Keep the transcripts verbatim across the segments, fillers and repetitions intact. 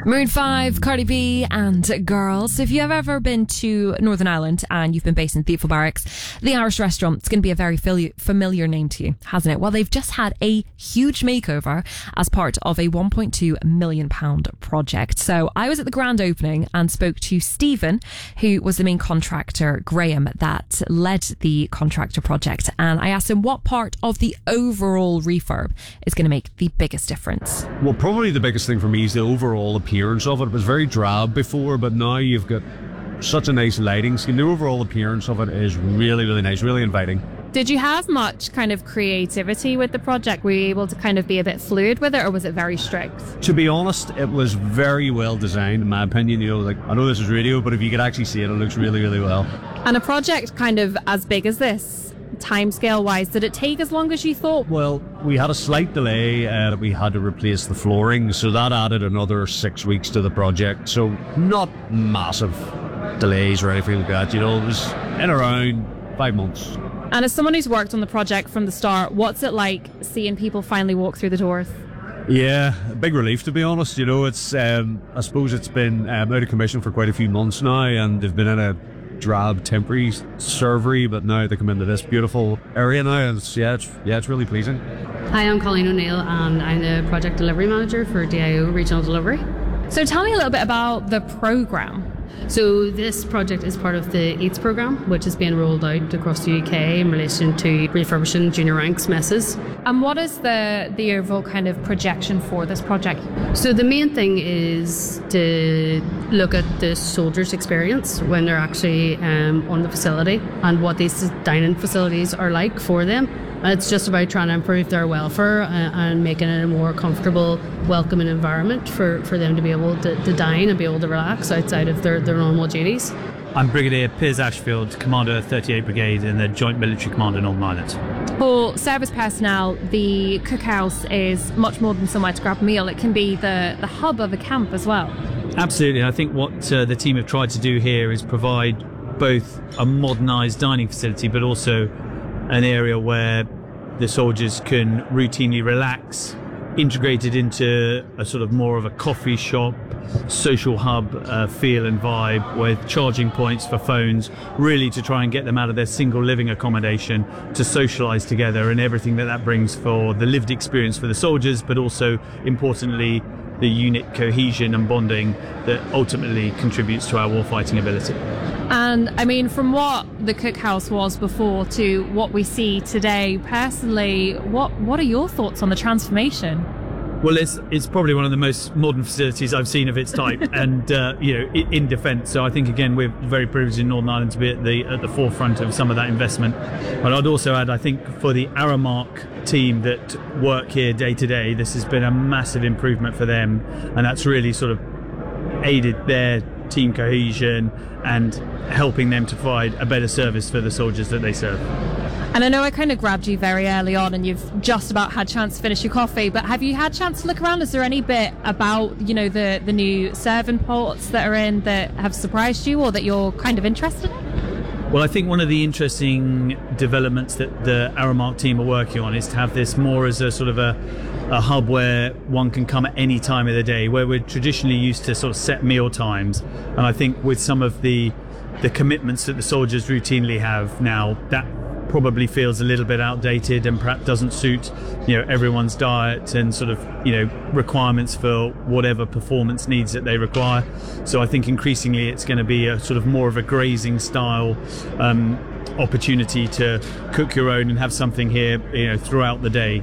Maroon five, Cardi B and Girls. If you have ever been to Northern Ireland and you've been based in Thiepval Barracks, the Irish Restaurant is going to be a very fili- familiar name to you, hasn't it? Well, they've just had a huge makeover as part of a one point two million pounds project. So I was at the grand opening and spoke to Stephen, who was the main contractor, Graham, that led the contractor project. And I asked him what part of the overall refurb is going to make the biggest difference. Well, probably the biggest thing for me is the overall appearance of it. It was very drab before, but now you've got such a nice lighting scheme. The overall appearance of it is really, really nice, really inviting. Did you have much kind of creativity with the project? Were you able to kind of be a bit fluid with it, or was it very strict? To be honest, it was very well designed, in my opinion. You know, like, I know this is radio, but if you could actually see it, it looks really, really well. And a project kind of as big as this, timescale wise, did it take as long as you thought? Well, we had a slight delay. Uh, we had to replace the flooring, so that added another six weeks to the project. So not massive delays or anything like that. You know, it was in around five months. And as someone who's worked on the project from the start, what's it like seeing people finally walk through the doors? Yeah, a big relief, to be honest. You know, it's um, I suppose it's been um, out of commission for quite a few months now, and they've been in a drab temporary servery, but now they come into this beautiful area now, and it's, yeah, it's, yeah, it's really pleasing. Hi, I'm Colleen O'Neill, and I'm the project delivery manager for D I O Regional Delivery. So tell me a little bit about the programme. So this project is part of the EATS programme, which is being rolled out across the U K in relation to refurbishing junior ranks messes. And what is the, the overall kind of projection for this project? So the main thing is to look at the soldiers' experience when they're actually um, on the facility and what these dining facilities are like for them. And it's just about trying to improve their welfare and, and making it a more comfortable, welcoming environment for, for them to be able to, to dine and be able to relax outside of their, their normal duties. I'm Brigadier Piers Ashfield, Commander thirty-eight Brigade in the Joint Military Command in Northern Ireland. For service personnel, the cookhouse is much more than somewhere to grab a meal. It can be the, the hub of a camp as well. Absolutely. I think what uh, the team have tried to do here is provide both a modernised dining facility, but also an area where the soldiers can routinely relax, integrated into a sort of more of a coffee shop, social hub uh, feel and vibe, with charging points for phones, really to try and get them out of their single living accommodation to socialise together, and everything that that brings for the lived experience for the soldiers, but also importantly the unit cohesion and bonding that ultimately contributes to our warfighting ability. And I mean, from what the cookhouse was before to what we see today, personally, what what are your thoughts on the transformation? Well, it's it's probably one of the most modern facilities I've seen of its type, and uh, you know, in, in defence. So I think again we're very privileged in Northern Ireland to be at the at the forefront of some of that investment. But I'd also add, I think for the Aramark team that work here day to day, this has been a massive improvement for them, and that's really sort of aided their team cohesion and helping them to provide a better service for the soldiers that they serve. And I know I kind of grabbed you very early on and you've just about had a chance to finish your coffee, but have you had a chance to look around? Is there any bit about, you know, the, the new serving pots that are in that have surprised you or that you're kind of interested in? Well, I think one of the interesting developments that the Aramark team are working on is to have this more as a sort of a, a hub where one can come at any time of the day, where we're traditionally used to sort of set meal times. And I think with some of the the commitments that the soldiers routinely have now, that probably feels a little bit outdated and perhaps doesn't suit, you know, everyone's diet and sort of, you know, requirements for whatever performance needs that they require. So I think increasingly it's going to be a sort of more of a grazing style um, opportunity to cook your own and have something here, you know, throughout the day.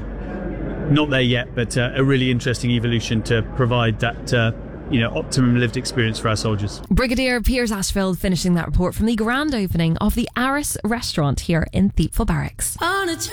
Not there yet, but uh, a really interesting evolution to provide that uh, you know, optimum lived experience for our soldiers. Brigadier Piers Ashfield finishing that report from the grand opening of the Irish Restaurant here in Thiepval Barracks.